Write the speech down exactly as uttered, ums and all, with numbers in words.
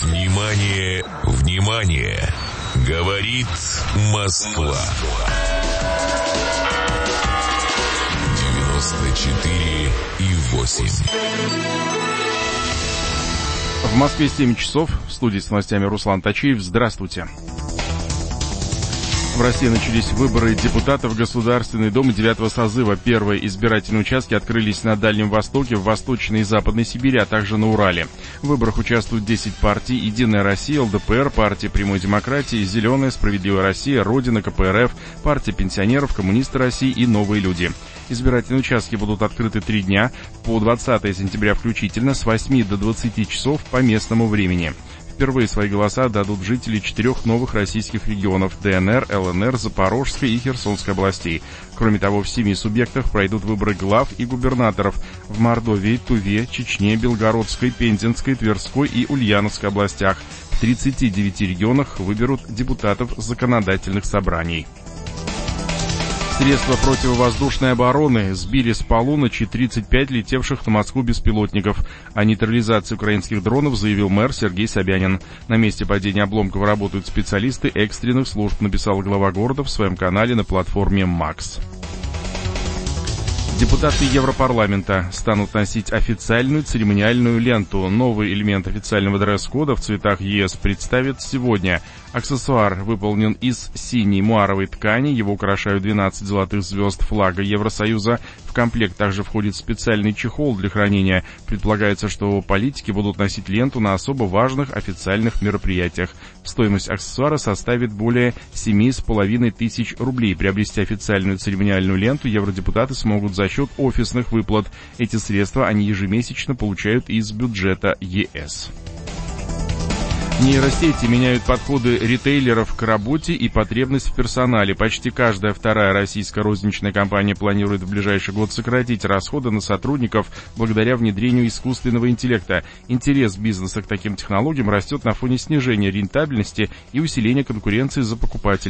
Внимание, внимание! Говорит Москва. девяносто четыре и восемь. В Москве семь часов. В студии с новостями Руслан Тачиев. Здравствуйте. В России начались выборы депутатов в Государственный Дом девятого созыва. Первые избирательные участки открылись на Дальнем Востоке, в Восточной и Западной Сибири, а также на Урале. В выборах участвуют десять партий: «Единая Россия», эл дэ пэ эр, партия Прямой Демократии, «Зеленая», «Справедливая Россия», «Родина», ка пэ эр эф, партия пенсионеров, «Коммунисты России» и «Новые люди». Избирательные участки будут открыты три дня, по двадцатое сентября включительно, с восьми до двадцати часов по местному времени. Впервые свои голоса дадут жители четырех новых российских регионов – дэ эн эр, эл эн эр, Запорожской и Херсонской областей. Кроме того, в семи субъектах пройдут выборы глав и губернаторов в Мордовии, Туве, Чечне, Белгородской, Пензенской, Тверской и Ульяновской областях. В тридцати девяти регионах выберут депутатов законодательных собраний. Средства противовоздушной обороны сбили с полуночи тридцать пять летевших на Москву беспилотников. О нейтрализации украинских дронов заявил мэр Сергей Собянин. На месте падения обломков работают специалисты экстренных служб, написал глава города в своем канале на платформе Макс. Депутаты Европарламента станут носить официальную церемониальную ленту. Новый элемент официального дресс-кода в цветах е эс представят сегодня. Аксессуар выполнен из синей муаровой ткани, его украшают двенадцать золотых звезд флага Евросоюза. В комплект также входит специальный чехол для хранения. Предполагается, что политики будут носить ленту на особо важных официальных мероприятиях. Стоимость аксессуара составит более семи с половиной тысяч рублей. Приобрести официальную церемониальную ленту евродепутаты смогут за счет офисных выплат. Эти средства они ежемесячно получают из бюджета е эс. Нейросети меняют подходы ритейлеров к работе и потребность в персонале. Почти каждая вторая российская розничная компания планирует в ближайший год сократить расходы на сотрудников благодаря внедрению искусственного интеллекта. Интерес бизнеса к таким технологиям растет на фоне снижения рентабельности и усиления конкуренции за покупателей.